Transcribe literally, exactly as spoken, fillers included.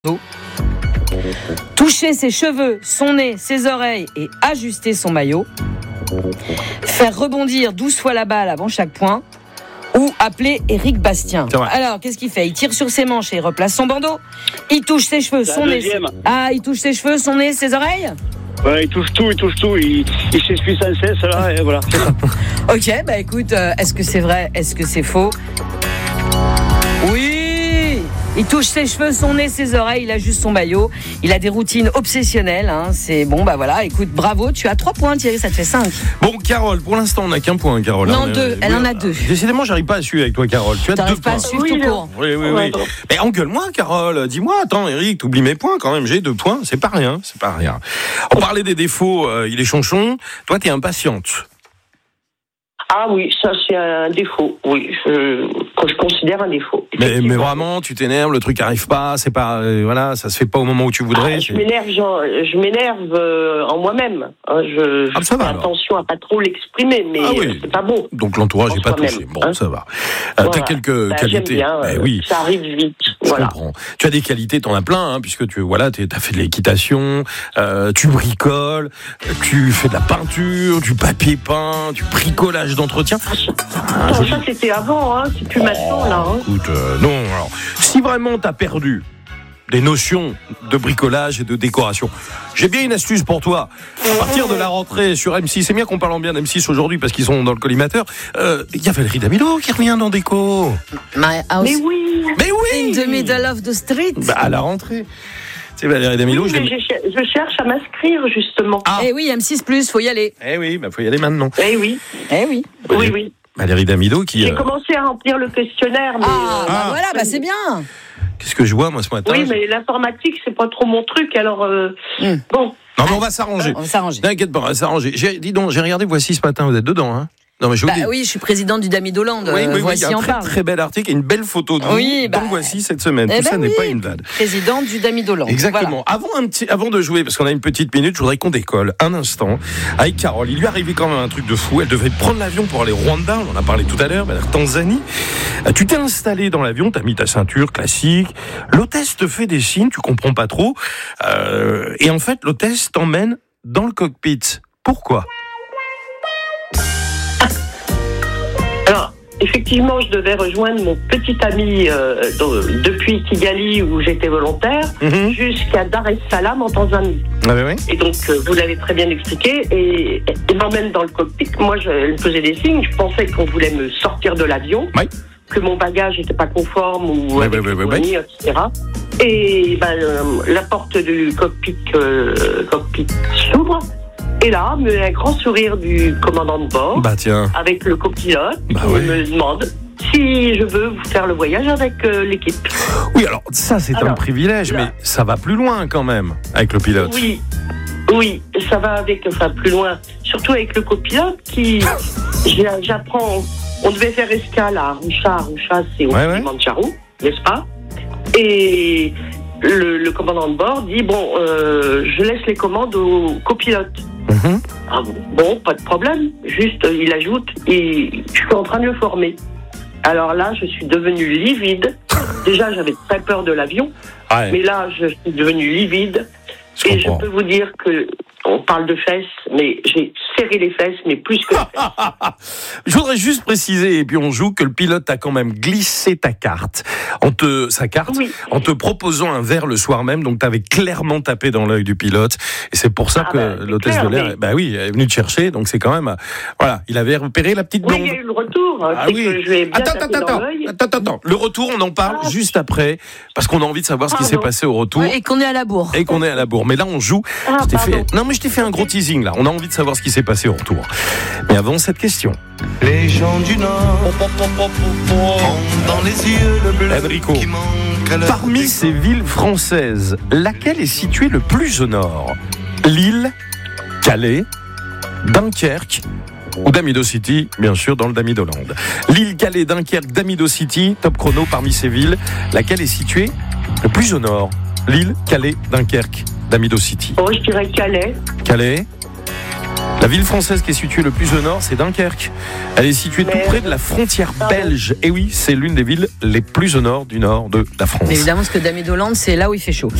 Toucher ses cheveux, son nez, ses oreilles et ajuster son maillot. Faire rebondir douze fois la balle avant chaque point. Ou appeler Éric Bastien. Alors, qu'est-ce qu'il fait ? Il tire sur ses manches et il replace son bandeau. Il touche ses cheveux, son nez. Ses... Ah, il touche ses cheveux, son nez, ses oreilles ? Ouais, il touche tout, il touche tout. Il, il s'essuie sans cesse, là, et voilà. Ok, bah écoute, euh, est-ce que c'est vrai ? Est-ce que c'est faux ? Oui ! Il touche ses cheveux, son nez, ses oreilles, il ajuste son maillot. Il a des routines obsessionnelles. Hein. C'est bon, bah voilà. Écoute, bravo. Tu as trois points, Thierry. Ça te fait cinq. Bon, Carole, pour l'instant, on n'a qu'un point, Carole. Non, hein, deux. Elle oui, en a deux. Décidément, j'arrive pas à suivre avec toi, Carole. Tu as T'arrives deux pas points. à suivre oui, tout court. Oui, oui, oui. Mais engueule-moi, Carole. Dis-moi, attends, Eric, t'oublies mes points quand même. J'ai deux points. C'est pas rien. C'est pas rien. On parlait des défauts. Euh, il est chonchon. Toi, t'es impatiente. Ah oui, ça c'est un défaut, oui, je, que je considère un défaut. Mais, mais vraiment, tu t'énerves, le truc arrive pas, c'est pas, euh, voilà, ça se fait pas au moment où tu voudrais. Ah, je m'énerve, genre, je m'énerve euh, en moi-même. Hein, je, ah, je ça fais va, attention à pas trop l'exprimer, mais ah, oui. c'est pas bon. Donc l'entourage n'est pas touché. Même, bon, hein. ça va. Euh, voilà. T'as quelques bah, qualités. J'aime bien, eh, euh, oui. Ça arrive vite. Je voilà. comprends. Tu as des qualités, t'en as plein, hein, puisque tu, voilà, t'as fait de l'équitation, euh, tu bricoles, tu fais de la peinture, du papier peint, du bricolage d'entretien. Ah, non, ça c'était avant, hein, c'est plus oh, maintenant là. Hein. Écoute, euh, non, alors, si vraiment t'as perdu des notions de bricolage et de décoration, j'ai bien une astuce pour toi. À partir de la rentrée sur M six, c'est bien qu'on parle bien d'M six aujourd'hui parce qu'ils sont dans le collimateur. Il euh, y a Valérie Damido qui revient dans Déco. My house. Mais oui. Mais oui. In the middle of the street. Bah, à la rentrée. C'est Valérie Damido. Oui, je, je, je cherche à m'inscrire justement. Ah. Eh oui, M six plus, faut y aller. Eh oui, bah faut y aller maintenant. Eh oui. Eh oui. Oui, oui. Valérie Damido qui... J'ai euh... commencé à remplir le questionnaire. Mais ah, euh... bah voilà, bah c'est bien. Qu'est-ce que je vois, moi, ce matin ? Oui, mais l'informatique, c'est pas trop mon truc, alors... Euh... Mm. Bon. Non, mais on va s'arranger. On va s'arranger. T'inquiète pas, on va s'arranger. J'ai, dis donc, j'ai regardé Voici ce matin, vous êtes dedans, hein ? Non, mais je vous bah dis. oui, je suis présidente du Damidoland. Oui, oui, Voici oui, il y a un en très, parle. très bel article et une belle photo de vous. Oui, bah, donc Voici cette semaine. Eh Tout ben ça oui, n'est pas une vanne. Présidente du Damidoland. Exactement. Voilà. Avant, un petit, avant de jouer, parce qu'on a une petite minute, je voudrais qu'on décolle un instant avec Carole. Il lui est arrivé quand même un truc de fou. Elle devait prendre l'avion pour aller au Rwanda. On en a parlé tout à l'heure, mais la Tanzanie. Tu t'es installé dans l'avion, t'as mis ta ceinture classique. L'hôtesse te fait des signes, tu comprends pas trop. Euh, et en fait, l'hôtesse t'emmène dans le cockpit. Pourquoi ? Alors, effectivement, je devais rejoindre mon petit ami euh, de, depuis Kigali, où j'étais volontaire, mm-hmm. jusqu'à Dar es Salaam en Tanzanie. Ah oui, oui. Et donc, euh, vous l'avez très bien expliqué, et il m'emmène dans le cockpit. Moi, je, elle me faisait des signes, je pensais qu'on voulait me sortir de l'avion, oui. que mon bagage n'était pas conforme, ou oui, avec oui, oui, oui, et cetera. Et ben, euh, la porte du cockpit, euh, cockpit s'ouvre. Et là, un grand sourire du commandant de bord, bah, tiens. avec le copilote, bah, qui ouais. me demande si je veux vous faire le voyage avec euh, l'équipe. Oui, alors ça c'est alors, un privilège, là, mais ça va plus loin quand même avec le pilote. Oui, oui, ça va avec, enfin plus loin, surtout avec le copilote qui, j'apprends, on devait faire escale à Arusha, Arusha c'est au ouais, Kilimanjaro, ouais. n'est-ce pas ? Et le, le commandant de bord dit bon, euh, je laisse les commandes au copilote. Mmh. Ah bon, bon, pas de problème. Juste, euh, il ajoute, et je suis en train de le former. Alors là, je suis devenue livide. Déjà, j'avais très peur de l'avion, ouais. mais là, je suis devenue livide. Je et comprends. Je peux vous dire que on parle de fesses, mais j'ai serré les fesses, mais plus que les fesses. Je voudrais juste préciser, et puis on joue, que le pilote a quand même glissé ta carte, en te, sa carte, oui. en te proposant un verre le soir même, donc tu avais clairement tapé dans l'œil du pilote, et c'est pour ça ah que bah, l'hôtesse clair, de l'air, mais... bah oui, elle est venue te chercher, donc c'est quand même, voilà, il avait repéré la petite blonde. Oui, il y a eu le retour. Ah c'est oui. que je vais bien attends, attends, attends, attends, attends, le retour, on en parle ah. juste après, parce qu'on a envie de savoir ce qui ah, s'est non. passé au retour. Ouais, et qu'on est à la bourre. Et qu'on est à la bourre. Mais là, on joue. Ah, je t'ai fait... Non, mais je t'ai fait un gros teasing, là. On a envie de savoir ce qui s'est passé au retour. Mais avant cette question. Les gens du Nord ont dans les yeux le bleu Enrico, qui manque à leur parmi ces villes françaises, laquelle est située le plus au nord ? Lille, Calais, Dunkerque ou Damido City, bien sûr, dans le Damidoland. Lille, Calais, Dunkerque, Damido City, top chrono parmi ces villes. Laquelle est située le plus au nord ? Lille, Calais, Dunkerque, Damido City. Oh, je dirais Calais. Calais ? La ville française qui est située le plus au nord, c'est Dunkerque. Elle est située Mais tout près de la frontière belge. Et oui, c'est l'une des villes les plus au nord du nord de la France. Mais évidemment, parce que Damier-Hollande, c'est là où il fait chaud.